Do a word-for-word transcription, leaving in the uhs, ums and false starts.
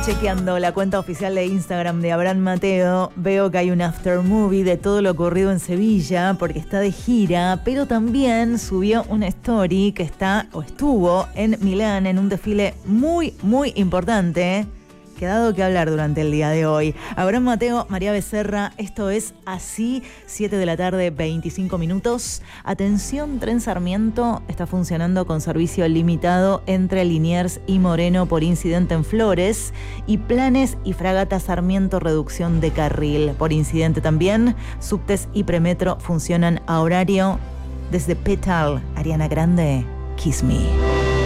Chequeando la cuenta oficial de Instagram de Abraham Mateo, veo que hay un after movie de todo lo ocurrido en Sevilla porque está de gira, pero también subió una story que está o estuvo en Milán en un desfile muy, muy importante que ha dado que hablar durante el día de hoy. Abraham Mateo, María Becerra, esto es Así, siete de la tarde, veinticinco minutos. Atención, Tren Sarmiento está funcionando con servicio limitado entre Liniers y Moreno por incidente en Flores, y Planes y Fragata Sarmiento, reducción de carril por incidente también. Subtes y Premetro funcionan a horario. Desde Petal, Ariana Grande, Kiss Me.